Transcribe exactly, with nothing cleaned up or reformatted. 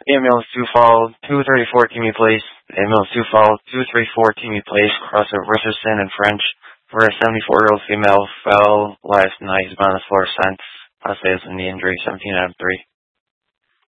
Ambulance two fall, two thirty-four Teamy Place. Ambulance two fall, two thirty-four Teamy Place, cross of Richardson and French, where a seventy-four-year-old female fell last night on the floor since, possibly has a knee injury, seventeen out of three.